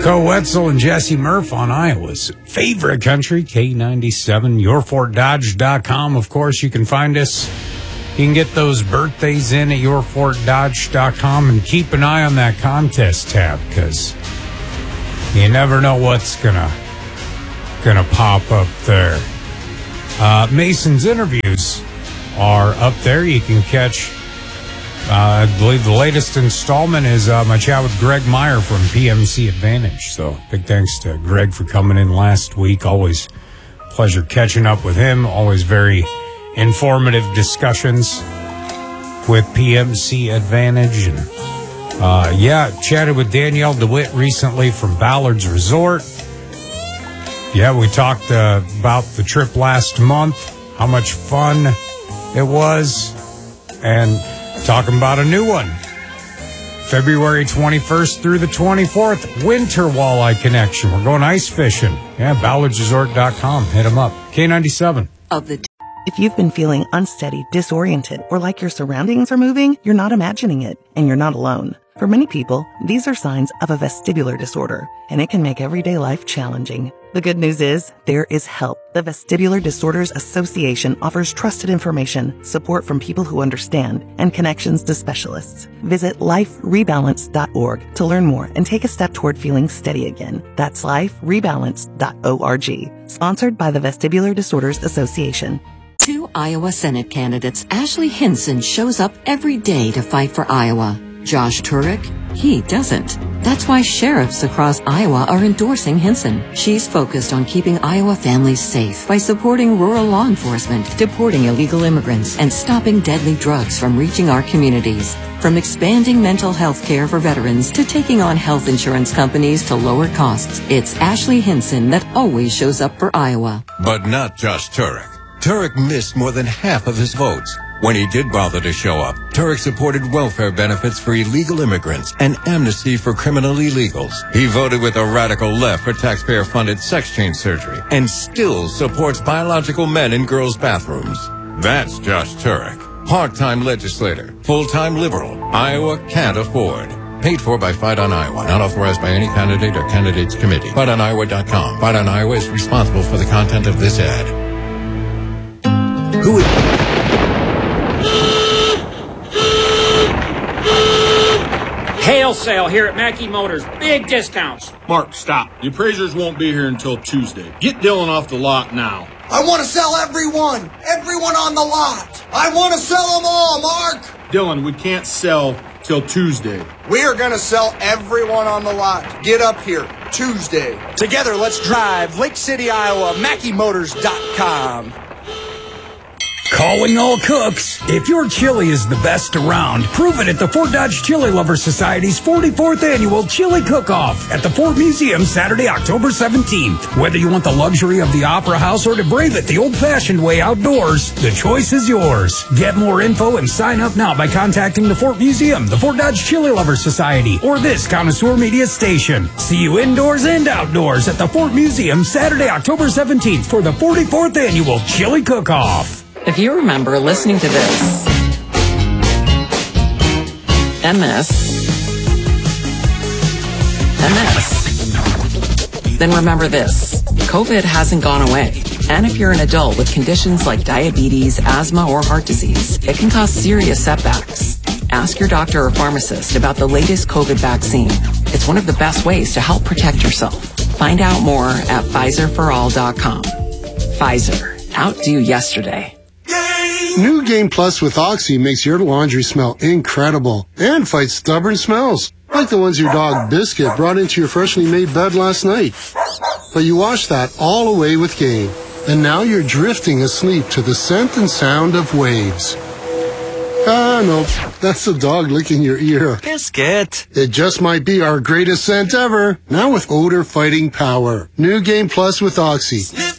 Co Wetzel and Jesse Murph on Iowa's favorite country, K97, YourFortDodge.com. Of course, you can find us. You can get those birthdays in at YourFortDodge.com and keep an eye on that contest tab because you never know what's gonna pop up there. Mason's interviews are up there. You can catch, I believe the latest installment is my chat with Greg Meyer from PMC Advantage. So big thanks to Greg for coming in last week. Always pleasure catching up with him. Always very informative discussions with PMC Advantage. And chatted with Danielle DeWitt recently from Ballard's Resort. Yeah, we talked about the trip last month, how much fun it was, and talking about a new one. February 21st through the 24th, Winter Walleye Connection. We're going ice fishing. Yeah, ballardsresort.com. Hit them up. K97. If you've been feeling unsteady, disoriented, or like your surroundings are moving, you're not imagining it, and you're not alone. For many people, these are signs of a vestibular disorder, and it can make everyday life challenging. The good news is, there is help. The Vestibular Disorders Association offers trusted information, support from people who understand, and connections to specialists. Visit liferebalance.org to learn more and take a step toward feeling steady again. That's liferebalance.org. Sponsored by the Vestibular Disorders Association. 2 Iowa Senate candidates, Ashley Hinson shows up every day to fight for Iowa. Josh Turek, he doesn't. That's why sheriffs across Iowa are endorsing Hinson. She's focused on keeping Iowa families safe by supporting rural law enforcement, deporting illegal immigrants, and stopping deadly drugs from reaching our communities. From expanding mental health care for veterans to taking on health insurance companies to lower costs, it's Ashley Hinson that always shows up for Iowa. But not Josh Turek. Turek missed more than half of his votes. When he did bother to show up, Turek supported welfare benefits for illegal immigrants and amnesty for criminal illegals. He voted with the radical left for taxpayer-funded sex change surgery and still supports biological men in girls' bathrooms. That's Josh Turek. Part-time legislator, full-time liberal, Iowa can't afford. Paid for by Fight on Iowa, not authorized by any candidate or candidates committee. FightOnIowa.com. Fight on Iowa is responsible for the content of this ad. Hail sale here at Mackey Motors. Big discounts. Mark, stop. The appraisers won't be here until Tuesday. Get Dylan off the lot now. I want to sell everyone. Everyone on the lot. I want to sell them all, Mark. Dylan, we can't sell till Tuesday. We are going to sell everyone on the lot. Get up here. Tuesday. Together, let's drive. Lake City, Iowa. MackeyMotors.com. Calling all cooks. If your chili is the best around, prove it at the Fort Dodge Chili Lover Society's 44th Annual Chili Cook-Off at the Fort Museum Saturday, October 17th. Whether you want the luxury of the Opera House or to brave it the old-fashioned way outdoors, the choice is yours. Get more info and sign up now by contacting the Fort Museum, the Fort Dodge Chili Lover Society, or this Connoisseur Media station. See you indoors and outdoors at the Fort Museum Saturday, October 17th for the 44th Annual Chili Cook-Off. If you remember listening to this, MS, then remember this. COVID hasn't gone away. And if you're an adult with conditions like diabetes, asthma, or heart disease, it can cause serious setbacks. Ask your doctor or pharmacist about the latest COVID vaccine. It's one of the best ways to help protect yourself. Find out more at PfizerForAll.com. Pfizer. Outdo yesterday. New Game Plus with Oxy makes your laundry smell incredible and fights stubborn smells, like the ones your dog Biscuit brought into your freshly made bed last night. But you washed that all away with Game, and now you're drifting asleep to the scent and sound of waves. Ah, no, that's the dog licking your ear. Biscuit. It just might be our greatest scent ever, now with odor-fighting power. New Game Plus with Oxy.